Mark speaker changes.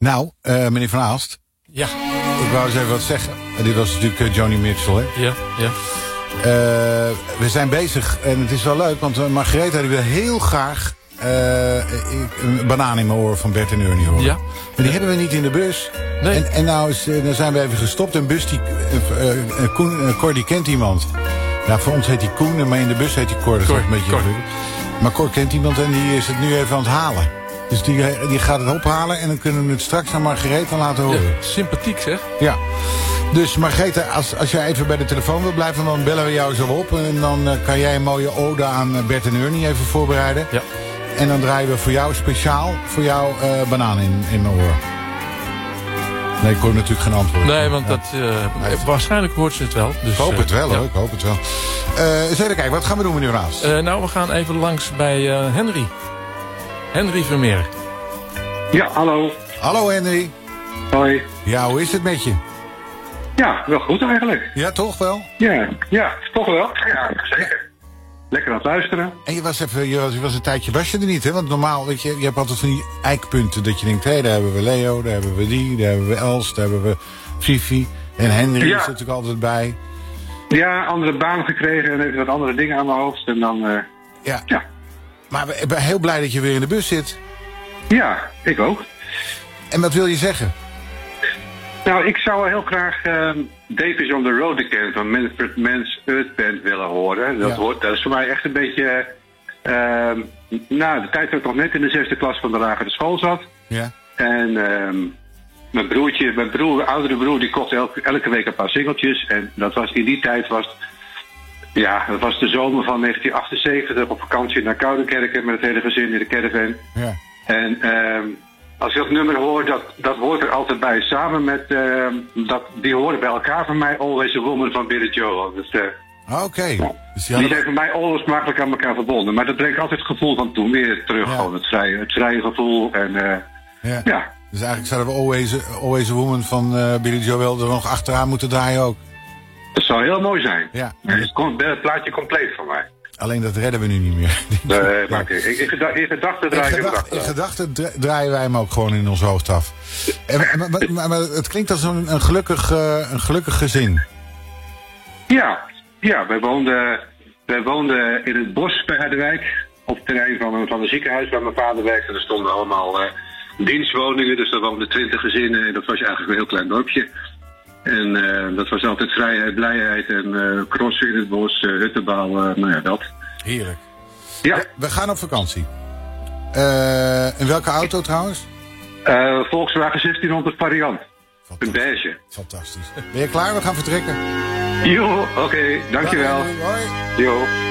Speaker 1: Nou, meneer Van Aalst.
Speaker 2: Ja.
Speaker 1: Ik wou eens even wat zeggen. Dit was natuurlijk Joni Mitchell, hè?
Speaker 2: Ja, ja.
Speaker 1: We zijn bezig en het is wel leuk, want Margaretha die wil heel graag een banaan in mijn oor van Bert en Ernie horen.
Speaker 2: Ja.
Speaker 1: Maar die hebben we niet in de bus.
Speaker 2: Nee.
Speaker 1: En nou zijn we even gestopt. Een bus die... Cor die kent iemand. Ja, voor ons heet hij Koen, maar in de bus heet hij Cor. Dat is
Speaker 2: Cor,
Speaker 1: een beetje
Speaker 2: Cor.
Speaker 1: Maar Cor kent iemand en die is het nu even aan het halen. Dus die gaat het ophalen en dan kunnen we het straks aan Margaretha laten horen.
Speaker 2: Ja, sympathiek zeg.
Speaker 1: Ja. Dus Margaretha, als jij even bij de telefoon wil blijven, dan bellen we jou zo op. En dan kan jij een mooie ode aan Bert en Ernie even voorbereiden.
Speaker 2: Ja.
Speaker 1: En dan draaien we voor jou speciaal banaan in mijn oor. Nee, ik hoor natuurlijk geen antwoord.
Speaker 2: Nee, want waarschijnlijk hoort ze het wel. Dus,
Speaker 1: ik hoop het wel, hoor. Ik hoop het wel. Eens even kijken, wat gaan we doen, meneer Raas?
Speaker 2: Nou, we gaan even langs bij Henry. Henry Vermeer.
Speaker 3: Ja, hallo.
Speaker 1: Hallo, Henry.
Speaker 3: Hoi.
Speaker 1: Ja, hoe is het met je?
Speaker 3: Ja, wel goed eigenlijk.
Speaker 1: Ja, toch wel?
Speaker 3: Ja, toch wel. Ja, zeker. Lekker aan het luisteren.
Speaker 1: En je was een tijdje was je er niet, hè? Want normaal, weet je hebt altijd van die eikpunten dat je denkt, hé, daar hebben we Leo, daar hebben we die, daar hebben we Els, daar hebben we Fifi. En Henry is er natuurlijk altijd bij.
Speaker 3: Ja, andere baan gekregen en even wat andere dingen aan mijn hoofd. En dan,
Speaker 1: ja. Maar ik ben heel blij dat je weer in de bus zit.
Speaker 3: Ja, ik ook.
Speaker 1: En wat wil je zeggen?
Speaker 3: Nou, ik zou heel graag Davis on the Road Again van Manfred Mann's Earth Band willen horen. Dat is voor mij echt een beetje... de tijd dat ik nog net in de 6e klas van de lagere school zat.
Speaker 1: Ja.
Speaker 3: En mijn oudere broer, die kocht elke week een paar singeltjes. En dat was in die tijd dat was de zomer van 1978 op vakantie naar Koudenkerken met het hele gezin in de caravan.
Speaker 1: Ja.
Speaker 3: En als je dat nummer hoort, dat hoort er altijd bij. Samen met, die horen bij elkaar van mij, Always a Woman van Billy Joel. Dus,
Speaker 1: Oké. Dus
Speaker 3: die zijn voor mij onlosmakelijk aan elkaar verbonden. Maar dat brengt altijd het gevoel van toen weer terug. Gewoon het vrije gevoel. En, ja.
Speaker 1: Dus eigenlijk zouden we Always a Woman van Billy Joel er nog achteraan moeten draaien ook.
Speaker 3: Dat zou heel mooi zijn.
Speaker 1: Ja.
Speaker 3: Het plaatje compleet van mij.
Speaker 1: Alleen dat redden we nu niet meer.
Speaker 3: Nee, maar in gedachten draaien we
Speaker 1: in gedachten draaien wij hem ook gewoon in ons hoofd af. Maar het klinkt als een gelukkig gezin.
Speaker 3: Ja, wij woonden in het bos bij Harderwijk. Op het terrein van een ziekenhuis waar mijn vader werkte. Er stonden allemaal dienstwoningen, dus daar woonden 20 gezinnen. En dat was eigenlijk een heel klein dorpje. En dat was altijd vrijheid, blijheid en crossen in het bos, huttenbouw, dat.
Speaker 1: Heerlijk.
Speaker 3: Ja.
Speaker 1: We gaan op vakantie. In welke auto trouwens?
Speaker 3: Volkswagen 1600 variant. Een beige.
Speaker 1: Fantastisch. Ben je klaar? We gaan vertrekken.
Speaker 3: Jo, oké, dankjewel.
Speaker 1: Hoi.
Speaker 3: Jo.